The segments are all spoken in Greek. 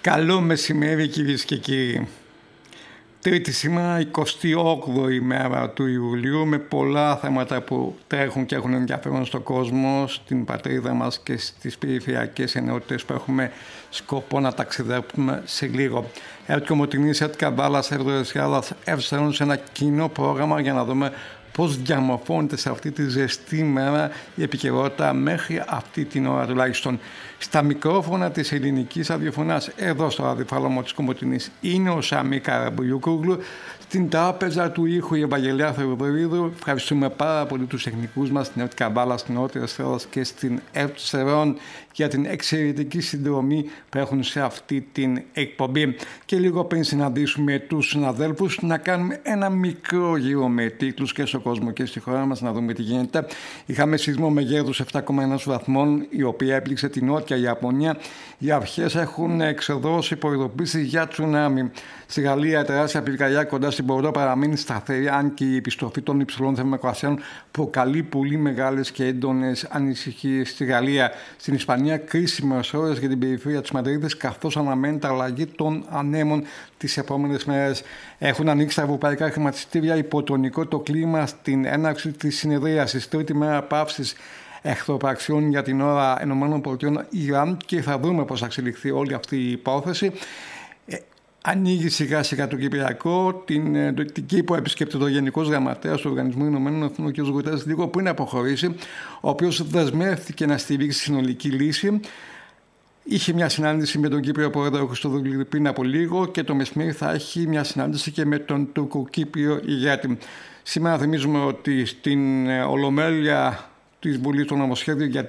Καλό μεσημέρι κυρίες και κύριοι. Τρίτη σήμερα, 28η μέρα του Ιουλίου, με πολλά θέματα που τρέχουν και έχουν ενδιαφέρον στον κόσμο, στην πατρίδα μας και στις περιφερειακές ενότητες που έχουμε σκοπό να ταξιδέψουμε σε λίγο. Έτσι, ο Μωτινής Καβάλας Ευρωδεσιάδας εύσεραν σε ένα κοινό πρόγραμμα για να δούμε πώς διαμορφώνεται σε αυτή τη ζεστή μέρα η επικαιρότητα μέχρι αυτή την ώρα τουλάχιστον. Στα μικρόφωνα της ελληνικής ραδιοφωνίας, εδώ στο ραδιοφάλωμα της Κομωτινής, είναι ο Σαμί Καραμπουλιούκουγλου. Στην τράπεζα του ήχου η Ευαγγελία Θεοδωρίδου. Ευχαριστούμε πάρα πολύ τους τεχνικούς μας, στην ΕΡΤ Καβάλα, στην Νότια Ελλάδας και στην ΕΡΤ Σερών για την εξαιρετική συνδρομή που έχουν σε αυτή την εκπομπή. Και λίγο πριν συναντήσουμε τους συναδέλφους, να κάνουμε ένα μικρό γύρο με τίτλους και στον κόσμο και στη χώρα μας, να δούμε τι γίνεται. Είχαμε σεισμό μεγέθους 7,1 βαθμών, η οποία έπληξε την Νότια Ιαπωνία. Οι αρχές έχουν εξεδώσει προειδοποίησεις για τσουνάμι. Στη Γαλλία, η τεράστια πυρκαγιά κοντά στην Μπορντό παραμένει σταθερή, αν και η επιστροφή των υψηλών θερμοκρασιών προκαλεί πολύ μεγάλες και έντονες ανησυχίες στη Γαλλία. Στην Ισπανία, κρίσιμες ώρες για την περιφέρεια της Μαδρίτης, καθώς αναμένεται αλλαγή των ανέμων τις επόμενες μέρες. Έχουν ανοίξει τα ευρωπαϊκά χρηματιστήρια υπό το κλίμα στην έναρξη της συνεδρίασης, τρίτη μέρα παύσης εχθροπραξιών για την ώρα ΗΠΑ-Ιράν, και θα δούμε πώς θα εξελιχθεί όλη αυτή η υπόθεση. Ανοίγει σιγά σιγά το Κυπριακό. Την Κύπρο επισκέπτεται ο Γενικός Γραμματέας του Οργανισμού Ηνωμένων Εθνών, ο κ. Γουτέρες, λίγο πριν αποχωρήσει, ο οποίος δεσμεύτηκε να στηρίξει συνολική λύση. Είχε μια συνάντηση με τον Κύπριο Πρόεδρο Χριστοδουλίδη πριν από λίγο και το μεσημέρι θα έχει μια συνάντηση και με τον Τουρκοκύπριο ηγέτη. Σήμερα θυμίζουμε ότι στην Ολομέλεια της Βουλής το νομοσχέδιο για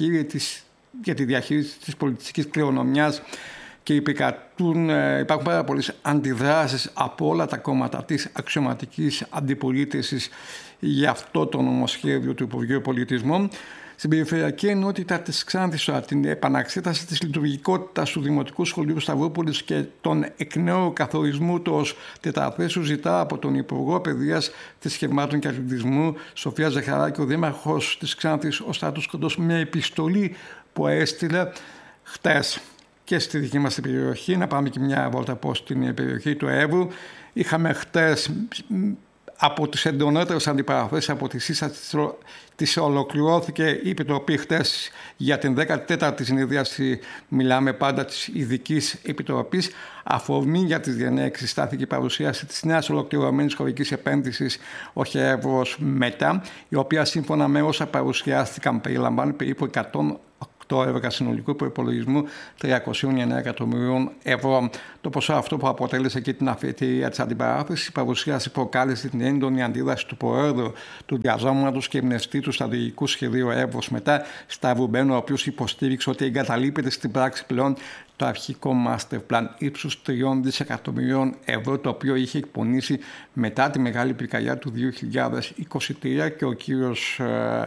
τη διαχείριση της πολιτιστικής κληρονομιάς και υπάρχουν πάρα πολλές αντιδράσεις από όλα τα κόμματα της αξιωματικής αντιπολίτευσης για αυτό το νομοσχέδιο του Υπουργείου Πολιτισμού. Στην περιφερειακή ενότητα της Ξάνθης, την επαναξέταση της λειτουργικότητας του Δημοτικού Σχολείου Σταυρούπολης και τον εκ νέου καθορισμού του ως τετραθέσιου, ζητά από τον Υπουργό Παιδείας, Θρησκευμάτων και Αθλητισμού, Σοφία Ζαχαράκη, ο Δήμαρχος της Ξάνθης, ο Στράτος Κοντός, μια επιστολή που έστειλε χτες. Και στη δική μας την περιοχή, να πάμε και μια βόλτα από στην περιοχή του Εύρου. Είχαμε χτες από τις εντονότερες αντιπαραθέσεις από τη ΣΥΣΑ της ολοκληρώθηκε η Επιτροπή χτες για την 14η συνεδρίαση, μιλάμε πάντα της Ειδικής Επιτροπής. Αφορμή για τις διενέξεις στάθηκε η παρουσίαση της νέας ολοκληρωμένης χωρικής επένδυσης «Όχι Εύρος Μετά», η οποία σύμφωνα με όσα παρουσιάστηκαν περιλαμβάνει περίπου 108 έργα συνολικού προϋπολογισμού 309 εκατομμυρίων ευρώ. Το ποσό αυτό, που αποτέλεσε και την αφετηρία της αντιπαράθεσης, η παρουσίαση προκάλεσε την έντονη αντίδραση του Προέδρου του Διαζώματος και εμπνευστή του στρατηγικού σχεδίου Εύρος Μετά, Σταύρου Μπένου, ο οποίος υποστήριξε ότι εγκαταλείπεται στην πράξη πλέον το αρχικό master plan ύψους 3 δισεκατομμυρίων ευρώ, το οποίο είχε εκπονήσει μετά τη μεγάλη πυρκαγιά του 2023, και ο κύριος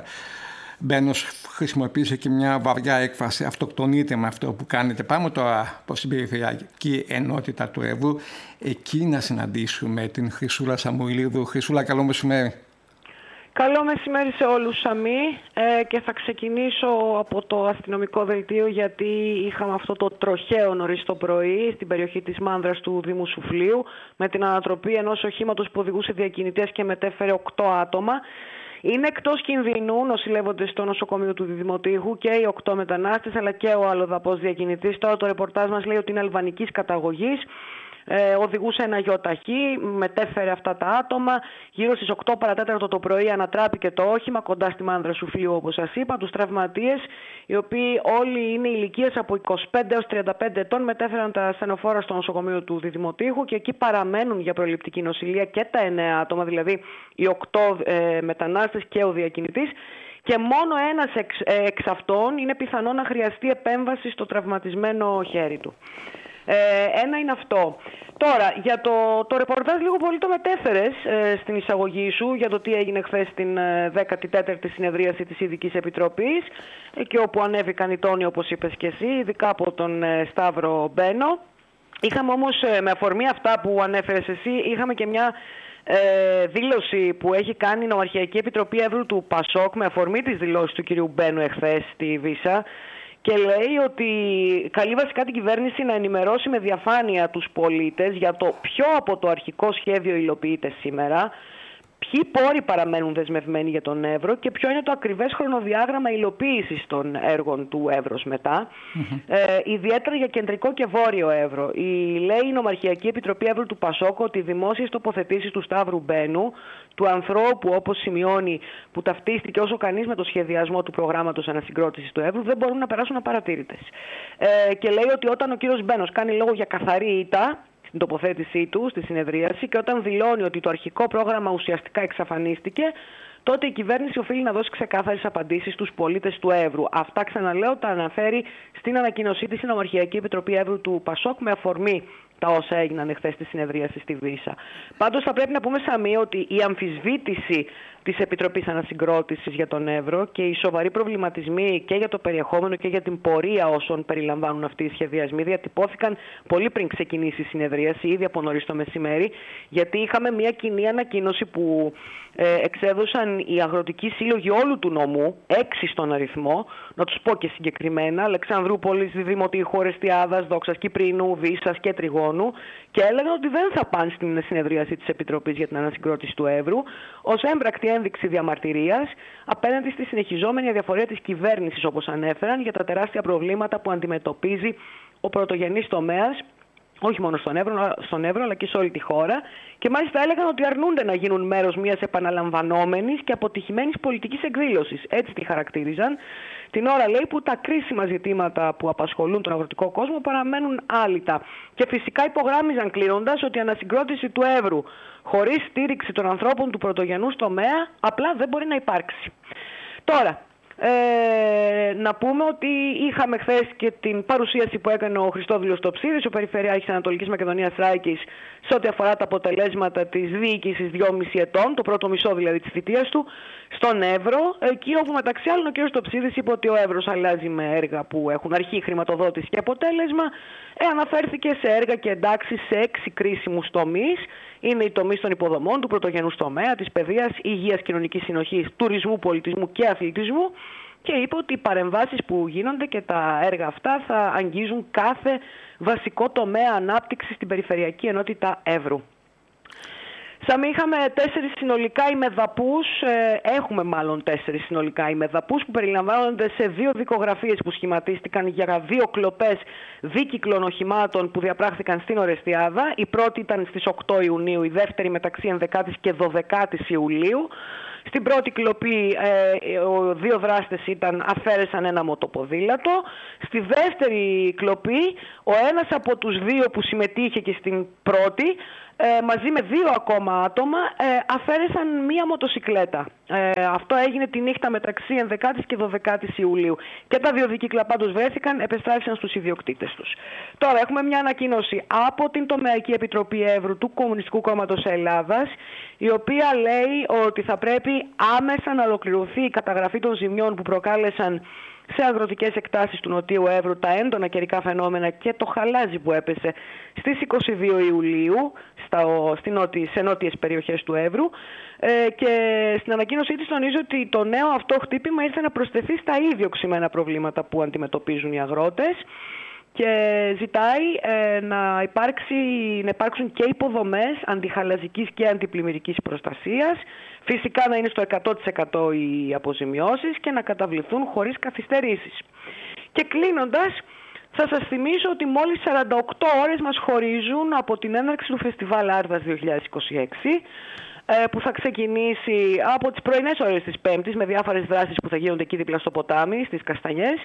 Μπένος χρησιμοποίησε και μια βαριά έκφραση: αυτοκτονείτε με αυτό που κάνετε. Πάμε τώρα προς την περιφερειακή ενότητα του Εύρου, εκεί να συναντήσουμε την Χρυσούλα Σαμουηλίδου. Χρυσούλα, καλό μεσημέρι. Καλό μεσημέρι σε όλους, Σαμί, και θα ξεκινήσω από το αστυνομικό δελτίο, γιατί είχαμε αυτό το τροχαίο νωρίς το πρωί στην περιοχή της Μάνδρας του Δήμου Σουφλίου, με την ανατροπή ενός οχήματος που οδηγούσε διακινητές και μετέφερε 8 άτομα. Είναι εκτός κινδύνου, νοσηλεύονται στο νοσοκομείο του Δημοτήχου και οι 8 μετανάστες, αλλά και ο αλλοδαπός διακινητής. Τώρα το ρεπορτάζ μας λέει ότι είναι αλβανικής καταγωγής. Οδηγούσε ένα γιοταχή, μετέφερε αυτά τα άτομα. Γύρω στις 8 παρατέταρτο το πρωί ανατράπηκε το όχημα κοντά στη Μάνδρα Σουφλίου, όπως σας είπα. Τους τραυματίες, οι οποίοι όλοι είναι ηλικίες από 25 έως 35 ετών, μετέφεραν τα ασθενοφόρα στο νοσοκομείο του Δημοτήχου και εκεί παραμένουν για προληπτική νοσηλεία και τα 9 άτομα, δηλαδή οι 8 μετανάστες και ο διακινητής. Και μόνο ένας εξ αυτών είναι πιθανό να χρειαστεί επέμβαση στο τραυματισμένο χέρι του. Ένα είναι αυτό. Τώρα, για το ρεπορτάζ λίγο πολύ το μετέφερες στην εισαγωγή σου για το τι έγινε χθες στην 14η συνεδρίαση της Ειδικής Επιτροπής, και όπου ανέβηκαν οι τόνοι, όπως είπες και εσύ, ειδικά από τον Σταύρο Μπένο. Είχαμε όμως, με αφορμή αυτά που ανέφερες εσύ, είχαμε και μια δήλωση που έχει κάνει η Νομαρχιακή Επιτροπή Εύρου του ΠΑΣΟΚ με αφορμή της δηλώσεις του κυρίου Μπένου εχθές στη Βύσσα. και λέει ότι καλεί βασικά την κυβέρνηση να ενημερώσει με διαφάνεια τους πολίτες για το ποιο από το αρχικό σχέδιο υλοποιείται σήμερα, ποιοι πόροι παραμένουν δεσμευμένοι για τον Εύρο και ποιο είναι το ακριβές χρονοδιάγραμμα υλοποίησης των έργων του Εύρος μετά, ιδιαίτερα για κεντρικό και βόρειο Εύρο. Λέει η Νομαρχιακή Επιτροπή Εύρου του Πασόκ ότι οι δημόσιες τοποθετήσεις του Σταύρου Μπένου, του ανθρώπου, όπως σημειώνει, που ταυτίστηκε όσο κανείς με το σχεδιασμό του προγράμματος ανασυγκρότησης του Εύρου, δεν μπορούν να περάσουν απαρατήρητες. Και λέει ότι όταν ο κύριος Μπένος κάνει λόγο για καθαρή ήττα στην τοποθέτησή του, στη συνεδρίαση, και όταν δηλώνει ότι το αρχικό πρόγραμμα ουσιαστικά εξαφανίστηκε, τότε η κυβέρνηση οφείλει να δώσει ξεκάθαρες απαντήσεις στους πολίτες του Εύρου. Αυτά, ξαναλέω, τα αναφέρει στην ανακοίνωσή της η Νομαρχιακή Επιτροπή Εύρου του Πασόκ με αφορμή τα όσα έγιναν εχθές στη συνεδρίαση στη Βύσσα. Πάντως θα πρέπει να πούμε, Σαμί, ότι η αμφισβήτηση της Επιτροπής Ανασυγκρότησης για τον Εύρο και οι σοβαροί προβληματισμοί και για το περιεχόμενο και για την πορεία όσων περιλαμβάνουν αυτοί οι σχεδιασμοί διατυπώθηκαν πολύ πριν ξεκινήσει η συνεδρίαση, ήδη από νωρίς το μεσημέρι, γιατί είχαμε μια κοινή ανακοίνωση που εξέδωσαν οι αγροτικοί σύλλογοι όλου του νομού, 6 στον αριθμό, να τους πω και συγκεκριμένα: Αλεξανδρούπολης, Δημοτήχου, Ορεστιάδας, Δόξας, Κυπρίνου, Βύσσας και Τριγώνου, και έλεγαν ότι δεν θα πάνε στην συνεδρίαση της Επιτροπής για την Ανασυγκρότηση του Εύρου ως έμπρακτη ένδειξη διαμαρτυρίας απέναντι στη συνεχιζόμενη αδιαφορία της κυβέρνησης, όπως ανέφεραν, για τα τεράστια προβλήματα που αντιμετωπίζει ο πρωτογενής τομέας, όχι μόνο στον Εύρο, αλλά και σε όλη τη χώρα. Και μάλιστα έλεγαν ότι αρνούνται να γίνουν μέρος μιας επαναλαμβανόμενης και αποτυχημένης πολιτικής εκδήλωσης. Έτσι τη χαρακτήριζαν. Την ώρα, λέει, που τα κρίσιμα ζητήματα που απασχολούν τον αγροτικό κόσμο παραμένουν άλυτα. Και φυσικά υπογράμμιζαν, κλείνοντας, ότι η ανασυγκρότηση του Εύρου χωρίς στήριξη των ανθρώπων του πρωτογενούς τομέα απλά δεν μπορεί να υπάρξει. Τώρα, να πούμε ότι είχαμε χθες και την παρουσίαση που έκανε ο Χριστόδουλος Τοψίδης, ο Περιφερειάρχης Ανατολικής Μακεδονίας Τράικης, σε ό,τι αφορά τα αποτελέσματα της διοίκησης 2,5 ετών, το πρώτο μισό δηλαδή της θητείας του, στον Εύρο, εκεί όπου μεταξύ άλλων ο κ. Τοψίδης είπε ότι ο Εύρος αλλάζει με έργα που έχουν αρχή, χρηματοδότηση και αποτέλεσμα. Αναφέρθηκε σε έργα και εντάξεις σε 6 κρίσιμους τομείς. Είναι οι τομείς των υποδομών, του πρωτογενούς τομέα, της παιδείας, υγείας, κοινωνικής συνοχής, τουρισμού, πολιτισμού και αθλητισμού, και είπε ότι οι παρεμβάσεις που γίνονται και τα έργα αυτά θα αγγίζουν κάθε βασικό τομέα ανάπτυξης στην Περιφερειακή Ενότητα Εύρου. Σαμί, είχαμε 4 συνολικά ημεδαπούς, έχουμε μάλλον 4 συνολικά ημεδαπούς που περιλαμβάνονται σε 2 δικογραφίες που σχηματίστηκαν για 2 κλοπές δίκυκλων οχημάτων που διαπράχθηκαν στην Ορεστιάδα. Η πρώτη ήταν στις 8 Ιουνίου, η δεύτερη μεταξύ 11ης και 12ης Ιουλίου. Στην πρώτη κλοπή 2 δράστες αφαίρεσαν ένα μοτοποδήλατο. Στη δεύτερη κλοπή ο ένας από τους 2 που συμμετείχε και στην πρώτη, μαζί με 2 ακόμα άτομα, αφαίρεσαν μία μοτοσικλέτα. Αυτό έγινε τη νύχτα μεταξύ 11ης και 12ης Ιουλίου. Και τα 2 δικύκλα πάντως βρέθηκαν, επεστράφησαν στους ιδιοκτήτες τους. Τώρα έχουμε μια ανακοίνωση από την Τομεακή Επιτροπή Εύρου του Κομμουνιστικού Κόμματος Ελλάδας, η οποία λέει ότι θα πρέπει άμεσα να ολοκληρωθεί η καταγραφή των ζημιών που προκάλεσαν σε αγροτικές εκτάσεις του Νοτίου Εύρου τα έντονα καιρικά φαινόμενα και το χαλάζι που έπεσε στις 22 Ιουλίου σε νότιες περιοχές του Εύρου, και στην ανακοίνωσή της τονίζει ότι το νέο αυτό χτύπημα ήρθε να προσθεθεί στα ήδη οξυμένα προβλήματα που αντιμετωπίζουν οι αγρότες και ζητάει να υπάρξουν και υποδομές αντιχαλαζικής και αντιπλημμυρικής προστασίας, φυσικά να είναι στο 100% οι αποζημιώσεις και να καταβληθούν χωρίς καθυστερήσεις. Και κλείνοντας, θα σας θυμίσω ότι μόλις 48 ώρες μας χωρίζουν από την έναρξη του Φεστιβάλ Άρδας 2026, που θα ξεκινήσει από τις πρωινές ώρες της Πέμπτης με διάφορες δράσεις που θα γίνονται εκεί δίπλα στο ποτάμι, στις Καστανιές.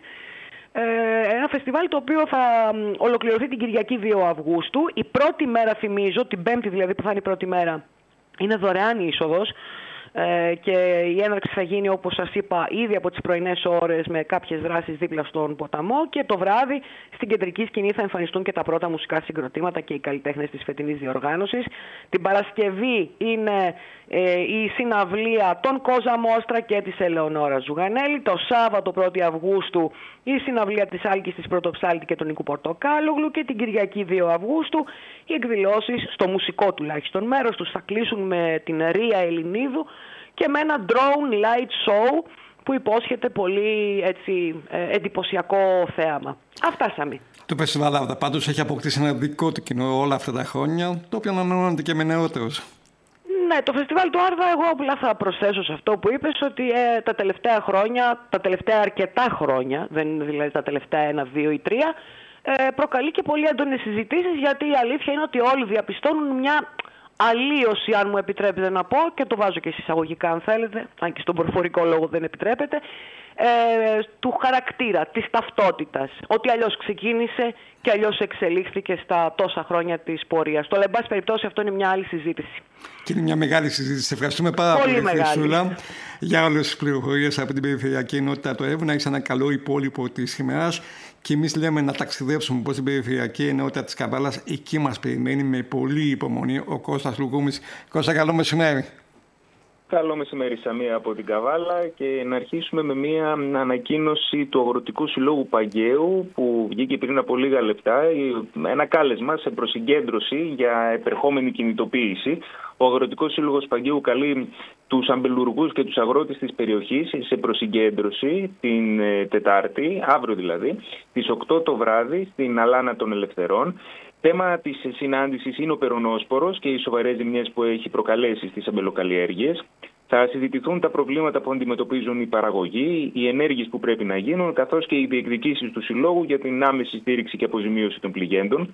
Ένα φεστιβάλ το οποίο θα ολοκληρωθεί την Κυριακή 2 Αυγούστου. Η πρώτη μέρα, θυμίζω, την Πέμπτη δηλαδή που θα είναι η πρώτη μέρα, είναι δωρεάν η είσοδος, και η έναρξη θα γίνει, όπως σας είπα, ήδη από τις πρωινές ώρες με κάποιες δράσεις δίπλα στον ποταμό, και το βράδυ στην κεντρική σκηνή θα εμφανιστούν και τα πρώτα μουσικά συγκροτήματα και οι καλλιτέχνες της φετινής διοργάνωσης. Την Παρασκευή είναι η συναυλία των Κόζα Μόστρα και της Ελεονόρας Ζουγανέλη. Το Σάββατο 1η Αυγούστου η συναυλία της Άλκης της Πρωτοψάλτη και του Νίκου Πορτοκάλογλου, και την Κυριακή 2 Αυγούστου οι εκδηλώσεις, στο μουσικό τουλάχιστον μέρος τους, θα κλείσουν με την Ρία Ελληνίδου και με ένα drone light show που υπόσχεται πολύ εντυπωσιακό θέαμα. Αυτά, Σαμί. Το φεστιβάλ Άβδα πάντως έχει αποκτήσει ένα δικό του κοινό όλα αυτά τα χρόνια, το οποίο ανανεώνεται και με νεότερους. Ναι, το φεστιβάλ του Άρδα, εγώ απλά θα προσθέσω σε αυτό που είπες, ότι τα τελευταία χρόνια, τα τελευταία αρκετά χρόνια, δεν είναι δηλαδή τα τελευταία 1, 2 ή 3, προκαλεί και πολύ έντονες συζητήσεις, γιατί η αλήθεια είναι ότι όλοι διαπιστώνουν μια αλλίωση, αν μου επιτρέπετε να πω, και το βάζω και εισαγωγικά αν θέλετε, αν και στον προφορικό λόγο δεν επιτρέπεται, του χαρακτήρα, της ταυτότητας. Ότι αλλιώς ξεκίνησε και αλλιώς εξελίχθηκε στα τόσα χρόνια της πορείας. Αλλά, εν πάση περιπτώσει, αυτό είναι μια άλλη συζήτηση. Και είναι μια μεγάλη συζήτηση. Ευχαριστούμε πάρα πολύ, Χρυσούλα, για όλες τις πληροφορίες από την Περιφερειακή Ενότητα του ΕΒ. Να έχεις ένα καλό υπόλοιπο της ημέρας. Και εμείς λέμε να ταξιδέψουμε προς την Περιφερειακή Ενότητα της Καβάλας. Εκεί μας περιμένει με πολύ υπομονή ο Κώστας Λουκούμης. Κώστα, καλό μεσημέρι. Καλό μεσημέρι, Σαμία, από την Καβάλα, και να αρχίσουμε με μια ανακοίνωση του Αγροτικού Συλλόγου Παγκαίου που βγήκε πριν από λίγα λεπτά, ένα κάλεσμα σε προσυγκέντρωση για επερχόμενη κινητοποίηση. Ο Αγροτικός Σύλλογος Παγκαίου καλεί τους αμπελουργούς και τους αγρότες της περιοχής σε προσυγκέντρωση την Τετάρτη, αύριο δηλαδή, στις 8 το βράδυ στην Αλάνα των Ελευθερών. Θέμα της συνάντησης είναι ο περονόσπορος και οι σοβαρές ζημιές που έχει προκαλέσει στις αμπελοκαλλιέργειες. Θα συζητηθούν τα προβλήματα που αντιμετωπίζουν οι παραγωγοί, οι ενέργειες που πρέπει να γίνουν, καθώς και οι διεκδικήσεις του Συλλόγου για την άμεση στήριξη και αποζημίωση των πληγέντων.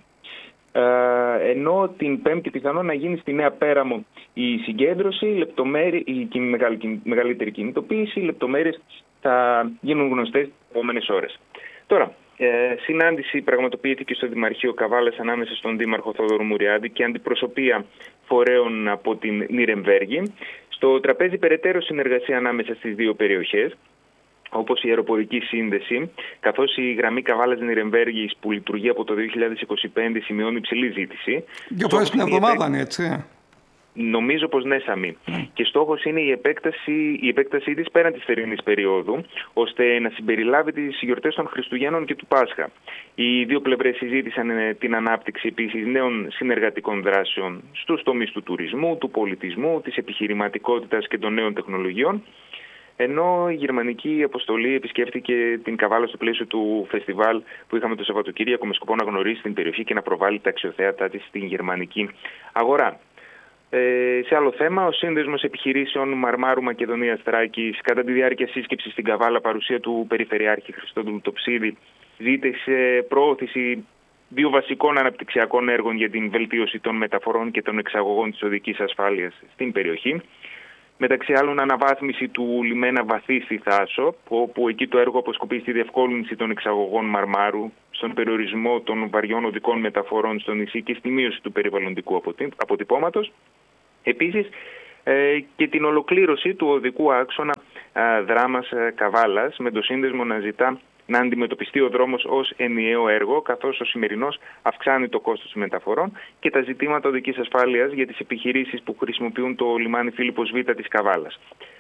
Ενώ την Πέμπτη πιθανόν να γίνει στη Νέα Πέραμο η συγκέντρωση, η μεγαλύτερη κινητοποίηση, οι λεπτομέρειες θα γίνουν γνωστές τις επόμενες ώρες. Τώρα, συνάντηση πραγματοποιήθηκε στο Δημαρχείο Καβάλας ανάμεσα στον Δήμαρχο Θόδωρο Μουριάδη και αντιπροσωπεία φορέων από την Νιρεμβέργη. Στο τραπέζι περαιτέρω συνεργασία ανάμεσα στις δύο περιοχές, όπως η αεροπορική σύνδεση, καθώς η γραμμή Καβάλας-Νιρεμβέργης που λειτουργεί από το 2025 σημειώνει υψηλή ζήτηση. 2 φορές την εβδομάδα είναι έτσι. Νομίζω πως ναι, Σαμί. Και στόχος είναι η επέκτασή της πέραν της θερινής περίοδου, ώστε να συμπεριλάβει τις γιορτές των Χριστουγέννων και του Πάσχα. Οι δύο πλευρές συζήτησαν την ανάπτυξη επίσης νέων συνεργατικών δράσεων στους τομείς του τουρισμού, του πολιτισμού, της επιχειρηματικότητας και των νέων τεχνολογιών. Ενώ η γερμανική αποστολή επισκέφθηκε την Καβάλα στο πλαίσιο του φεστιβάλ που είχαμε το Σαββατοκύριακο, με σκοπό να γνωρίσει την περιοχή και να προβάλλει τα αξιοθέατα της στην γερμανική αγορά. Σε άλλο θέμα, ο Σύνδεσμος Επιχειρήσεων Μαρμάρου Μακεδονίας Θράκης, κατά τη διάρκεια σύσκεψης στην Καβάλα, παρουσία του Περιφερειάρχη Χριστόδουλου Τοψίδη, ζήτησε προώθηση 2 βασικών αναπτυξιακών έργων για την βελτίωση των μεταφορών και των εξαγωγών της οδικής ασφάλειας στην περιοχή. Μεταξύ άλλων, αναβάθμιση του λιμένα Βαθύ στη Θάσο, όπου εκεί το έργο αποσκοπεί στη διευκόλυνση των εξαγωγών μαρμάρου, στον περιορισμό των βαριών οδικών μεταφορών στο νησί και στη μείωση του περιβαλλοντικού αποτυπώματος. Επίσης, και την ολοκλήρωση του οδικού άξονα Δράμας Καβάλας, με το σύνδεσμο να ζητά να αντιμετωπιστεί ο δρόμος ως ενιαίο έργο, καθώς ο σημερινός αυξάνει το κόστος των μεταφορών και τα ζητήματα οδικής ασφάλειας για τις επιχειρήσεις που χρησιμοποιούν το λιμάνι Φίλιππος Β της Καβάλας.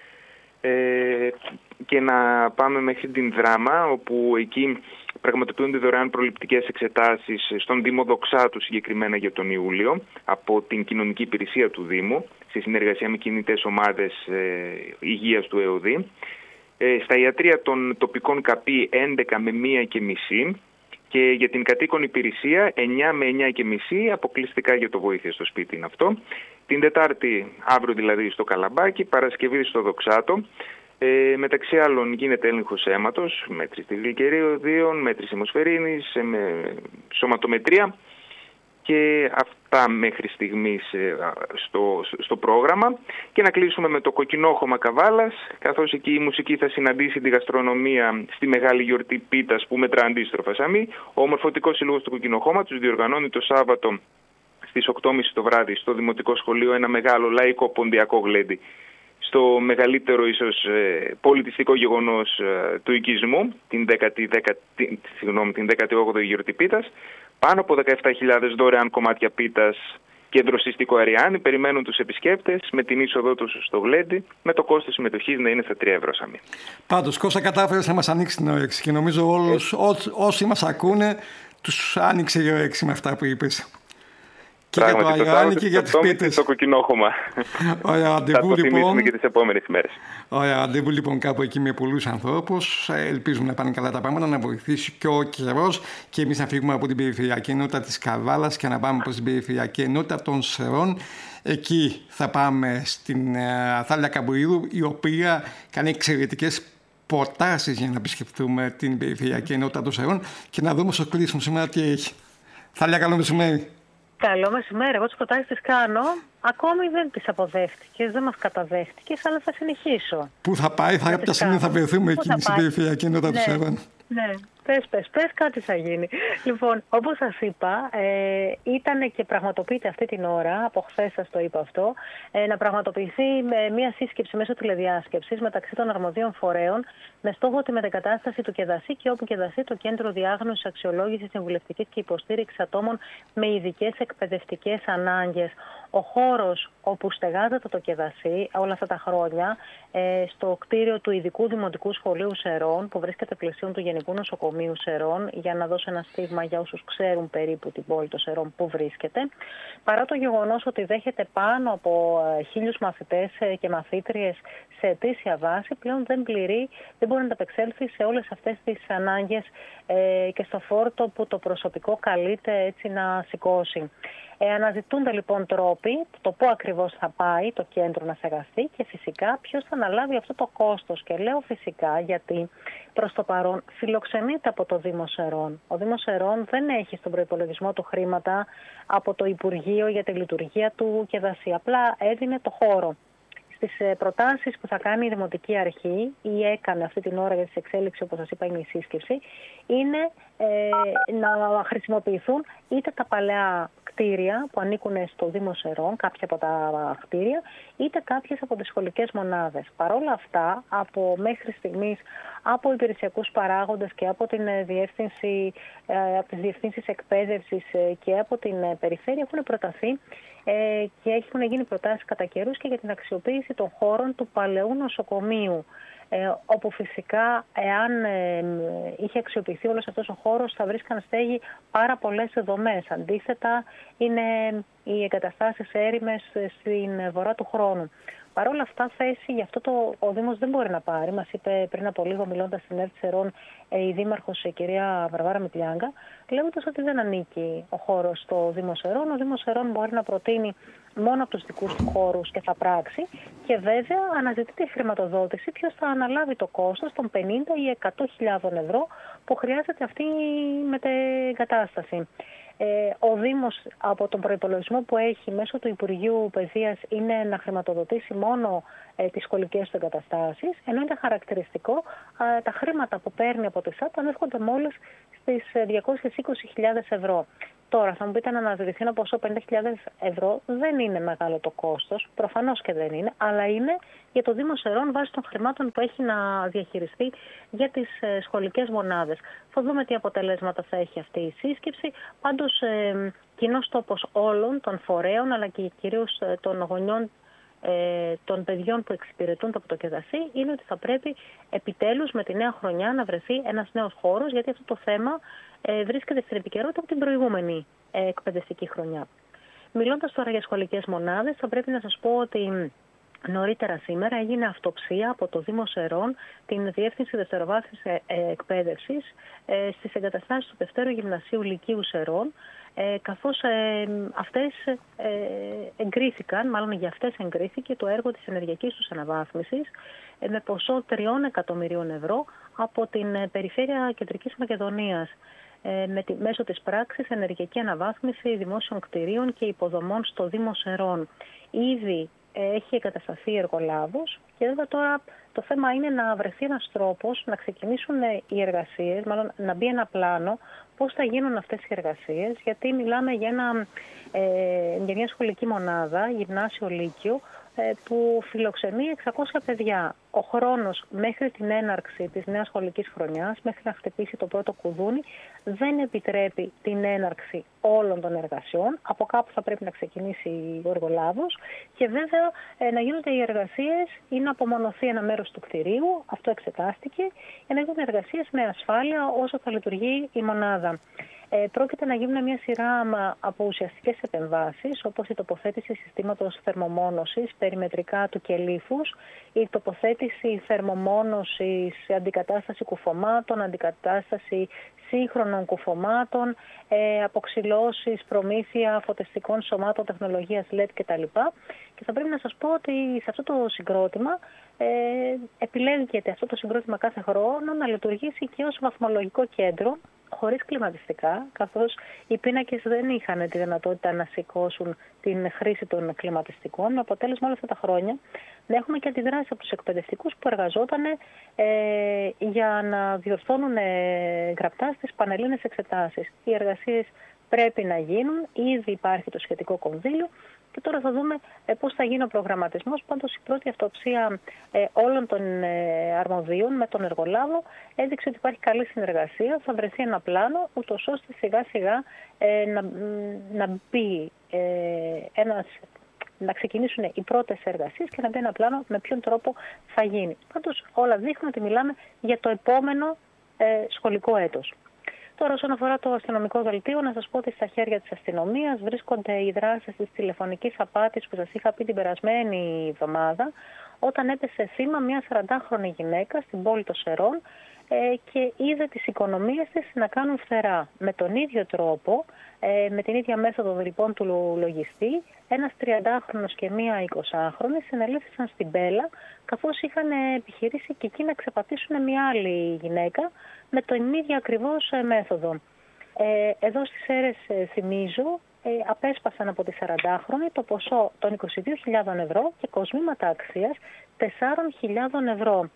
Και να πάμε μέχρι την Δράμα, όπου εκεί πραγματοποιούνται δωρεάν προληπτικές εξετάσεις στον Δήμο Δοξάτου, συγκεκριμένα για τον Ιούλιο, από την κοινωνική υπηρεσία του Δήμου, σε συνεργασία με κινητές ομάδες υγείας του ΕΟΔΗ. Στα ιατρεία των τοπικών ΚΑΠΗ 11 με 1:30 και για την κατοίκον υπηρεσία 9 με 9:30, αποκλειστικά για το βοήθεια στο σπίτι είναι αυτό. Την Τετάρτη, αύριο δηλαδή, στο Καλαμπάκι, Παρασκευή στο Δοξάτο. Μεταξύ άλλων γίνεται έλεγχος αίματος, μέτρηση της γλυκεριδίων, μέτρηση αιμοσφαιρίνης, σωματομετρία, και αυτά μέχρι στιγμής στο πρόγραμμα. Και να κλείσουμε με το Κοκκινόχωμα Καβάλας, καθώς εκεί η μουσική θα συναντήσει τη γαστρονομία στη μεγάλη γιορτή πίτας που μετρά αντίστροφα, Σαμί. Ο Ομορφωτικός Σύλλογος του Κοκκινοχώματος διοργανώνει το Σάββατο στις 8:30 το βράδυ στο Δημοτικό Σχολείο ένα μεγάλο λαϊκό ποντιακό γλέντι, στο μεγαλύτερο ίσως πολιτιστικό γεγονός του οικισμού, την 18η γιορτή πίτας. Πάνω από 17.000 δωρεάν κομμάτια πίτας και δροσιστικό αριάνι περιμένουν τους επισκέπτες με την είσοδό τους στο γλέντι, με το κόστος συμμετοχής να είναι στα 3 ευρώ, Σαμί. Πάντως, Κώστα, κατάφερες να μας ανοίξει την όρεξη και νομίζω όσοι μας ακούνε τους άνοιξε η όρεξη με αυτά που είπες. Και για το Αγιάννη και για τις πίτες. Στο κοκκινόχωμα. Ωραία, θα το θυμίσουμε και τις επόμενες ημέρες. Ωραία, ραντεβού λοιπόν κάπου εκεί με πολλούς ανθρώπους. Ελπίζουμε να πάνε καλά τα πράγματα, να βοηθήσει και ο καιρός και εμείς να φύγουμε από την περιφερειακή ενότητα της Καβάλας και να πάμε προς την περιφερειακή ενότητα των Σερών. Εκεί θα πάμε στην Αθάλια Καμπουρίδου, η οποία κάνει εξαιρετικές προτάσεις για να επισκεφτούμε την περιφερειακή ενότητα των Σερών και να δούμε στο κλείσιμο σήμερα τι έχει. Θάλια, καλό μεσημέρι. Καλό μεσημέρι. Εγώ τις προτάσεις τις κάνω. Ακόμη δεν τις αποδέχτηκες, δεν μας καταδέχτηκες, αλλά θα συνεχίσω. Πού θα πάει, κάποια στιγμή θα βρεθούμε εκεί στην περιφερειακή ενότητα των Σερών. Ναι. Πες, κάτι θα γίνει. Λοιπόν, όπως σας είπα, ήταν και πραγματοποιείται αυτή την ώρα, από χθες σας το είπα αυτό, να πραγματοποιηθεί μια σύσκεψη μέσω τηλεδιάσκεψης μεταξύ των αρμοδίων φορέων με στόχο τη μετεγκατάσταση του ΚΕΔΑΣΥ και όπου ΚΕΔΑΣΥ το Κέντρο Διάγνωσης, Αξιολόγησης, Συμβουλευτικής και Υποστήριξης Ατόμων με ειδικές εκπαιδευτικές ανάγκες. Ο χώρος όπου στεγάζεται το ΚΕΔΑΣΥ όλα αυτά τα χρόνια, στο κτίριο του Ειδικού Δημοτικού Σχολείου Σερών, που βρίσκεται πλαισίων του Γενικού Νοσοκομείου Σερών, για να δώσω ένα στίγμα για όσους ξέρουν περίπου την πόλη των Σερών που βρίσκεται, παρά το γεγονός ότι δέχεται πάνω από 1.000 μαθητές και μαθήτριες σε ετήσια βάση, πλέον δεν μπορεί να ανταπεξέλθει σε όλες αυτές τις ανάγκες και στο φόρτο που το προσωπικό καλείται έτσι να σηκώσει. Αναζητούνται λοιπόν τρόποι, το πού ακριβώς θα πάει το κέντρο να στεγαστεί και φυσικά ποιος θα αναλάβει αυτό το κόστος. Και λέω φυσικά γιατί προς το παρόν φιλοξενείται από το Δήμο Σερών. Ο Δήμος Σερών δεν έχει στον προϋπολογισμό του χρήματα από το Υπουργείο για τη λειτουργία του ΚΕΔΑΣΥ. Απλά έδινε το χώρο. Στις προτάσεις που θα κάνει η Δημοτική Αρχή ή έκανε αυτή την ώρα για τις εξέλιξεις, όπως σας είπα είναι η σύσκεψη, είναι να χρησιμοποιηθούν είτε τα παλαιά κτίρια που ανήκουν στο Δήμο Σερών, κάποια από τα κτίρια, είτε κάποιες από τις σχολικές μονάδες. Παρ' όλα αυτά, μέχρι στιγμής, από υπηρεσιακούς παράγοντες και από την διεύθυνση, από τις διευθύνσεις εκπαίδευσης και από την περιφέρεια έχουν προταθεί και έχουν γίνει προτάσεις κατά καιρούς και για την αξιοποίηση των χώρων του παλαιού νοσοκομείου, όπου φυσικά εάν είχε αξιοποιηθεί όλος αυτός ο χώρος θα βρίσκαν στέγη πάρα πολλές δομές. Αντίθετα είναι οι εγκαταστάσεις έρημες στην βορρά του χρόνου. Παρ' όλα αυτά, θέση γι' αυτό ο Δήμος δεν μπορεί να πάρει. Μας είπε πριν από λίγο, μιλώντας στην ΕΡΤ Σερών, η Δήμαρχος, η κυρία Βαρβάρα Μητλιάγκα, λέγοντας ότι δεν ανήκει ο χώρος στο Δήμο Σερών. Ο Δήμος Σερών μπορεί να προτείνει μόνο από τους δικούς του χώρους και θα πράξει. Και βέβαια αναζητείται η χρηματοδότηση. Ποιος θα αναλάβει το κόστος των 50 ή 100.000 ευρώ που χρειάζεται αυτή η μετεγκατάσταση. Ο Δήμος από τον προϋπολογισμό που έχει μέσω του Υπουργείου Παιδείας είναι να χρηματοδοτήσει μόνο τις σχολικές του εγκαταστάσεις, ενώ είναι χαρακτηριστικό τα χρήματα που παίρνει από τη ΣΑΤ ανέρχονται μόλις στις 220.000 ευρώ. Τώρα θα μου πείτε να αναζητηθεί ένα ποσό 50.000 ευρώ, δεν είναι μεγάλο το κόστος, προφανώς και δεν είναι, αλλά είναι για το Δήμο Σερών βάσει των χρημάτων που έχει να διαχειριστεί για τις σχολικές μονάδες. Θα δούμε τι αποτελέσματα θα έχει αυτή η σύσκεψη. Πάντως κοινός τόπος όλων των φορέων αλλά και κυρίως των γονιών των παιδιών που εξυπηρετούνται από το ΚΕΔΑΣΥ είναι ότι θα πρέπει επιτέλους με τη νέα χρονιά να βρεθεί ένας νέος χώρος, γιατί αυτό το θέμα βρίσκεται στην επικαιρότητα από την προηγούμενη εκπαιδευτική χρονιά. Μιλώντας τώρα για σχολικές μονάδες, θα πρέπει να σας πω ότι νωρίτερα σήμερα έγινε αυτοψία από το Δήμο Σερών, την Διεύθυνση Δευτεροβάθμιας Εκπαίδευσης, στις εγκαταστάσεις του Δευτέρου Γυμνασίου Λυκείου Σερών, καθώς αυτές εγκρίθηκαν, μάλλον για αυτές εγκρίθηκε το έργο της ενεργειακής τους αναβάθμισης με ποσό 3 εκατομμυρίων ευρώ από την Περιφέρεια Κεντρικής Μακεδονίας, μέσω της πράξης ενεργειακή αναβάθμιση δημόσιων κτηρίων και υποδομών στο Δήμο Σερών. Ήδη έχει εγκατασταθεί εργολάβος και βέβαια τώρα το θέμα είναι να βρεθεί ένας τρόπος να ξεκινήσουν οι εργασίες, μάλλον να μπει ένα πλάνο πώς θα γίνουν αυτές οι εργασίες, γιατί μιλάμε για μια σχολική μονάδα, γυμνάσιο λύκειο, που φιλοξενεί 600 παιδιά. Ο χρόνος μέχρι την έναρξη της νέας σχολικής χρονιάς, μέχρι να χτυπήσει το πρώτο κουδούνι, δεν επιτρέπει την έναρξη όλων των εργασιών. Από κάπου θα πρέπει να ξεκινήσει ο εργολάβος και βέβαια να γίνονται οι εργασίες ή να απομονωθεί ένα μέρος του κτηρίου, αυτό εξετάστηκε, για να γίνονται εργασίες με ασφάλεια όσο θα λειτουργεί η μονάδα. Πρόκειται να γίνουν μια σειρά από ουσιαστικές επεμβάσεις, όπως η τοποθέτηση συστήματος θερμομόνωσης περιμετρικά του κελύφους, η τοποθέτηση θερμομόνωσης, αντικατάσταση κουφωμάτων, αντικατάσταση σύγχρονων κουφωμάτων, αποξυλώσεις, προμήθεια φωτιστικών σωμάτων τεχνολογίας LED κτλ. Και θα πρέπει να σας πω ότι σε αυτό το συγκρότημα επιλέγεται αυτό το συγκρότημα κάθε χρόνο να λειτουργήσει και ως βαθμολογικό κέντρο, χωρίς κλιματιστικά, καθώς οι πίνακες δεν είχαν τη δυνατότητα να σηκώσουν την χρήση των κλιματιστικών, με αποτέλεσμα όλα αυτά τα χρόνια να έχουμε και αντιδράσεις από τους εκπαιδευτικούς που εργαζόταν για να διορθώνουν γραπτά στις πανελλήνες εξετάσεις. Οι εργασίες πρέπει να γίνουν, ήδη υπάρχει το σχετικό κονδύλιο και τώρα θα δούμε πώς θα γίνει ο προγραμματισμός. Πάντως η πρώτη αυτοψία όλων των αρμοδίων με τον εργολάβο έδειξε ότι υπάρχει καλή συνεργασία, θα βρεθεί ένα πλάνο, ούτως ώστε σιγά σιγά να μπει να ξεκινήσουν οι πρώτες εργασίες και να μπει ένα πλάνο με ποιον τρόπο θα γίνει. Πάντως όλα δείχνουν ότι μιλάμε για το επόμενο σχολικό έτος. Τώρα, όσον αφορά το αστυνομικό δελτίο, να σας πω ότι στα χέρια της αστυνομίας βρίσκονται οι δράσεις της τηλεφωνικής απάτης που σας είχα πει την περασμένη εβδομάδα, όταν έπεσε θύμα μια 40χρονη γυναίκα στην πόλη των Σερών και είδε τις οικονομίες της να κάνουν φθερά. Με τον ίδιο τρόπο, με την ίδια μέθοδο λοιπόν του λογιστή, ένας 30χρονος και μία 20χρονη συνελήφθησαν στην Πέλα, καθώς είχαν επιχειρήσει και εκεί να ξεπατήσουν μια άλλη γυναίκα με την ίδια ακριβώς μέθοδο. Εδώ στις Σέρρες, θυμίζω, απέσπασαν από τη 40χρονη το ποσό των 22.000 ευρώ και κοσμήματα αξίας 4.000 ευρώ.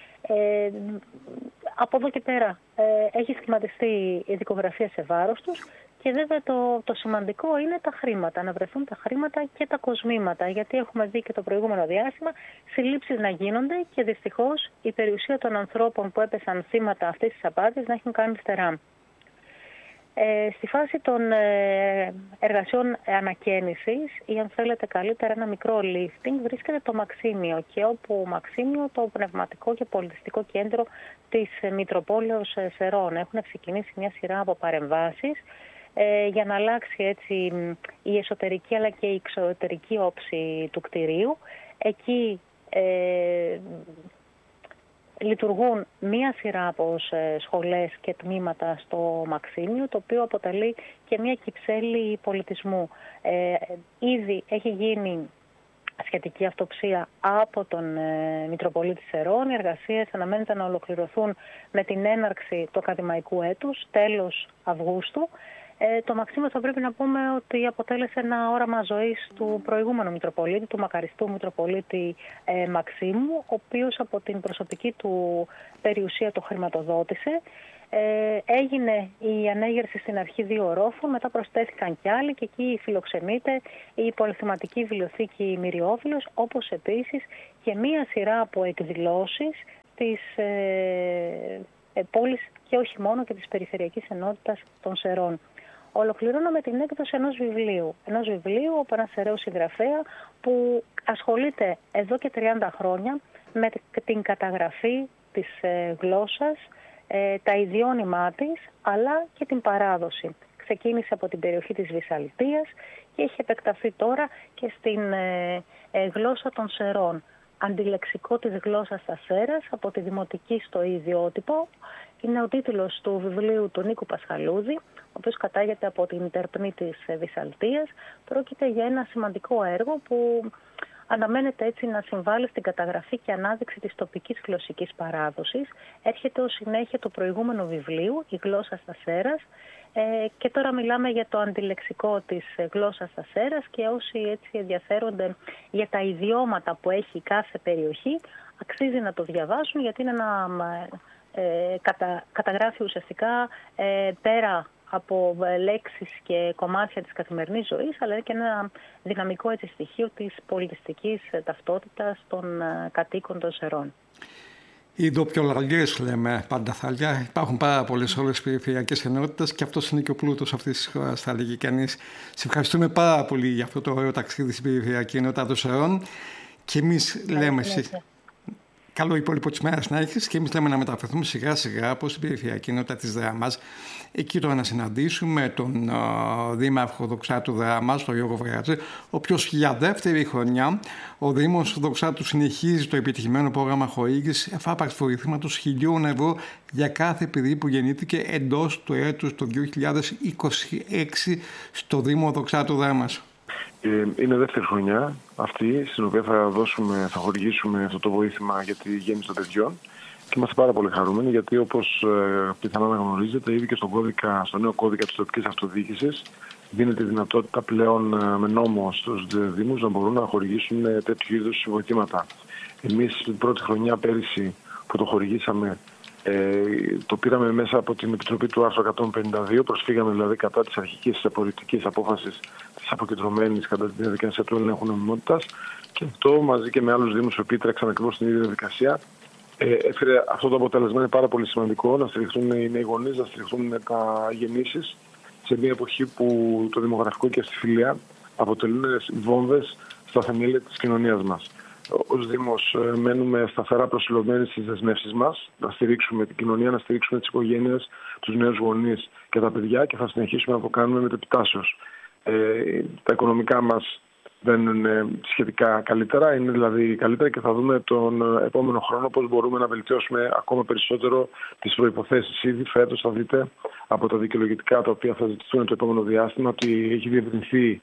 Από εδώ και πέρα έχει σχηματιστεί η δικογραφία σε βάρος τους και βέβαια το σημαντικό είναι τα χρήματα, να βρεθούν τα χρήματα και τα κοσμήματα, γιατί έχουμε δει και το προηγούμενο διάστημα συλλήψεις να γίνονται και δυστυχώς η περιουσία των ανθρώπων που έπεσαν θύματα αυτής της απάτης να έχουν κάνει φτερά. Στη φάση των εργασιών ανακαίνησης ή αν θέλετε καλύτερα ένα μικρό lifting βρίσκεται το Μαξίμιο και όπου Μαξίμιο το πνευματικό και πολιτιστικό κέντρο της Μητροπόλεως Σερών. Έχουν ξεκινήσει μια σειρά από παρεμβάσεις για να αλλάξει έτσι η εσωτερική αλλά και η εξωτερική όψη του κτηρίου. Εκεί λειτουργούν μία σειρά από σχολές και τμήματα στο Μαξίμιο, το οποίο αποτελεί και μία κυψέλη πολιτισμού. Ήδη έχει γίνει σχετική αυτοψία από τον Μητροπολίτη Σερών. Οι εργασίες αναμένεται να ολοκληρωθούν με την έναρξη του ακαδημαϊκού έτους, τέλος Αυγούστου. Το Μαξίμιο θα πρέπει να πούμε ότι αποτέλεσε ένα όραμα ζωής του προηγούμενου Μητροπολίτη, του μακαριστού Μητροπολίτη Μαξίμου, ο οποίος από την προσωπική του περιουσία το χρηματοδότησε. Έγινε η ανέγερση στην αρχή 2 ορόφων, μετά προσθέθηκαν κι άλλοι και εκεί φιλοξενείται η πολυθεματική βιβλιοθήκη Μυριόφιλος, όπως επίσης και μία σειρά από εκδηλώσεις της πόλης και όχι μόνο και της περιφερειακής ενότητας των Σερών. Ολοκληρώνω με την έκδοση ενός βιβλίου από ένα Σεραίο συγγραφέα που ασχολείται εδώ και 30 χρόνια με την καταγραφή της γλώσσας, τα ιδιώνυμά της, αλλά και την παράδοση. Ξεκίνησε από την περιοχή της Βυσσαλτίας και έχει επεκταθεί τώρα και στην γλώσσα των Σερών. Αντιλεξικό της γλώσσας στα Σέρας, από τη δημοτική στο ιδιότυπο, είναι ο τίτλος του βιβλίου του Νίκου Πασχαλούδη, ο οποίος κατάγεται από την Τερπνή της Βυσσαλτίας. Πρόκειται για ένα σημαντικό έργο που αναμένεται έτσι να συμβάλλει στην καταγραφή και ανάδειξη της τοπικής γλωσσικής παράδοσης. Έρχεται ως συνέχεια του προηγούμενου βιβλίου, «Η γλώσσα στα Σέρας», και τώρα μιλάμε για το αντιλεξικό της γλώσσας στα Σέρας και όσοι έτσι ενδιαφέρονται για τα ιδιώματα που έχει κάθε περιοχή, αξίζει να το διαβάσουν γιατί είναι ένα καταγράφει ουσιαστικά πέρα από λέξεις και κομμάτια της καθημερινής ζωής, αλλά και ένα δυναμικό έτσι στοιχείο της πολιτιστικής ταυτότητας των κατοίκων των Σερών. Οι ντοπιολαλιές λέμε πανταθαλιά. Υπάρχουν πάρα πολλές όλες τις περιφερειακές ενότητες και αυτός είναι και ο πλούτος αυτής της χώρας, θα λέγει κανείς. Σε ευχαριστούμε πάρα πολύ για αυτό το ωραίο ταξίδι στην περιφερειακή ενότητα των Σερών. Και εμείς λέμε Καλό υπόλοιπο της μέρας να έχεις και εμείς λέμε να μεταφερθούμε σιγά σιγά από την περιφερειακή κοινότητα της Δράμας. Εκεί τώρα να συναντήσουμε τον Δήμαρχο Δοξάτου Δράμας, τον Γιώργο Βογιατζή, ο οποίος για δεύτερη χρονιά ο Δήμος Δοξάτου συνεχίζει το επιτυχημένο πρόγραμμα χορήγησης εφάπαξης βοηθήματος 1.000 ευρώ για κάθε παιδί που γεννήθηκε εντός του έτους του 2026 στο Δήμο Δοξάτου Δράμας. Είναι δεύτερη χρονιά αυτή στην οποία θα χορηγήσουμε αυτό το βοήθημα για τη γέννηση των παιδιών και είμαστε πάρα πολύ χαρούμενοι γιατί, όπως πιθανόν να γνωρίζετε, ήδη και στο νέο κώδικα της τοπικής αυτοδιοίκησης δίνεται η δυνατότητα πλέον με νόμο στους Δήμους να μπορούν να χορηγήσουν τέτοιου είδους βοηθήματα. Εμείς την πρώτη χρονιά πέρυσι που το χορηγήσαμε, το πήραμε μέσα από την Επιτροπή του άρθρου 152, προσφύγαμε δηλαδή κατά της αρχικής απορριπτικής απόφασης της αποκεντρωμένης κατά τη διαδικασία του ελέγχου νομιμότητας, και αυτό μαζί και με άλλους Δήμους που τρέξαν ακριβώς την ίδια διαδικασία έφερε αυτό το αποτέλεσμα. Είναι πάρα πολύ σημαντικό να στηριχθούν οι νέοι γονείς, να στηριχθούν τα γεννήσεις σε μια εποχή που το δημογραφικό και η αστιφιλία αποτελούν βόμβες στα θεμέλια της κοινωνίας μας. Ως Δήμος μένουμε σταθερά προσιλωμένοι στις δεσμεύσεις μας, να στηρίξουμε την κοινωνία, να στηρίξουμε τις οικογένειες, τους νέους γονείς και τα παιδιά, και θα συνεχίσουμε να το κάνουμε με επιτάσεως. Τα οικονομικά μας βαίνουν σχετικά καλύτερα, είναι δηλαδή καλύτερα, και θα δούμε τον επόμενο χρόνο πώς μπορούμε να βελτιώσουμε ακόμα περισσότερο τις προϋποθέσεις. Ήδη φέτος θα δείτε από τα δικαιολογητικά τα οποία θα ζητηθούν το επόμενο διάστημα ότι έχει διευρυνθεί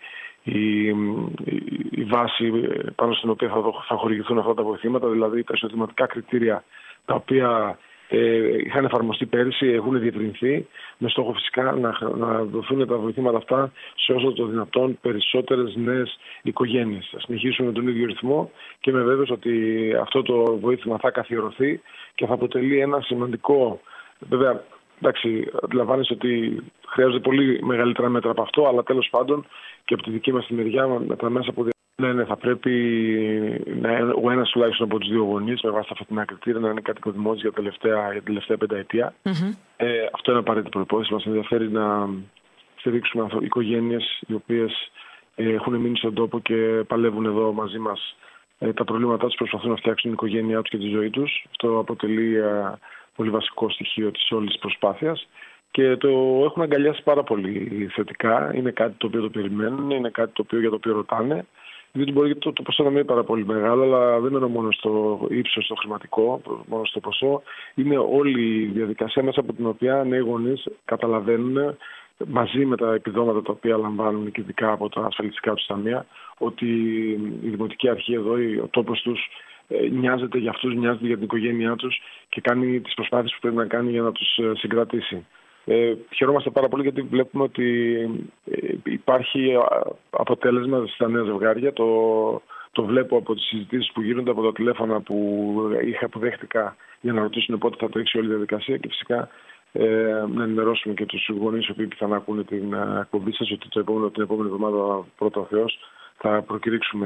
η βάση πάνω στην οποία θα χορηγηθούν αυτά τα βοηθήματα, δηλαδή τα εισοδηματικά κριτήρια τα οποία είχαν εφαρμοστεί πέρυσι έχουν διευρυνθεί, με στόχο φυσικά να δοθούν τα βοηθήματα αυτά σε όσο το δυνατόν περισσότερες νέες οικογένειες. Θα συνεχίσουμε με τον ίδιο ρυθμό και είμαι βέβαιος ότι αυτό το βοήθημα θα καθιερωθεί και θα αποτελεί ένα σημαντικό. Βέβαια, εντάξει, αντιλαμβάνεσαι ότι χρειάζονται πολύ μεγαλύτερα μέτρα από αυτό, αλλά τέλος πάντων και από τη δική μας τη μεριά, με τα μέσα που θα πρέπει ο ένας τουλάχιστον από τους δύο γονείς, με βάση τα φετινά κριτήρια, να είναι κατοικοδημότης για την τελευταία πενταετία. Αυτό είναι απαραίτητη προϋπόθεση. Μας ενδιαφέρει να στηρίξουμε οικογένειες οι οποίες έχουν μείνει στον τόπο και παλεύουν εδώ μαζί μας τα προβλήματά τους, προσπαθούν να φτιάξουν την οικογένειά τους και τη ζωή τους. Αυτό αποτελεί πολύ βασικό στοιχείο της όλης της προσπάθειας και το έχουν αγκαλιάσει πάρα πολύ θετικά. Είναι κάτι το οποίο το περιμένουν, είναι κάτι το οποίο για το οποίο ρωτάνε. Διότι μπορεί το ποσό να μην είναι πάρα πολύ μεγάλο, αλλά δεν είναι μόνο στο ύψος, στο χρηματικό, μόνο στο ποσό. Είναι όλη η διαδικασία μέσα από την οποία νέοι γονείς καταλαβαίνουν, μαζί με τα επιδόματα τα οποία λαμβάνουν και ειδικά από τα ασφαλιστικά τους ταμεία, ότι η Δημοτική Αρχή εδώ, ο τόπος τους, νοιάζεται για αυτούς, νοιάζεται για την οικογένειά τους και κάνει τις προσπάθειες που πρέπει να κάνει για να τους συγκρατήσει. Χαιρόμαστε πάρα πολύ γιατί βλέπουμε ότι υπάρχει αποτέλεσμα στα νέα ζευγάρια. Το βλέπω από τις συζητήσεις που γίνονται, από τα τηλέφωνα που δέχτηκα για να ρωτήσουν πότε θα τρέξει όλη η διαδικασία, και φυσικά να ενημερώσουμε και τους γονείς οι οποίοι πιθανά ακούνε την εκπομπή σας ότι την επόμενη εβδομάδα, πρώτα ο Θεός, θα προκηρύξουμε.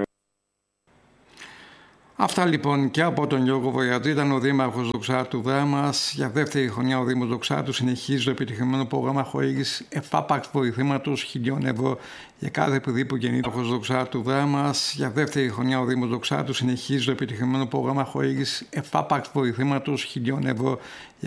Αυτά λοιπόν και από τον Γιώργο Βογιατζή. Ήταν ο Δήμαρχος Δοξάτου Δράμας. Για δεύτερη χρονιά ο Δήμος Δοξάτου συνεχίζει το επιτυχημένο πρόγραμμα χορήγησης εφάπαξ βοηθήματος 1.000 ευρώ για κάθε παιδί που γεννείται. Ο Δοξάτου Δράμας. Για δεύτερη χρονιά ο Δήμος Δοξάτου συνεχίζει το επιτυχημένο πρόγραμμα χορήγησης εφάπαξ βοηθήματος 1.000 ευρώ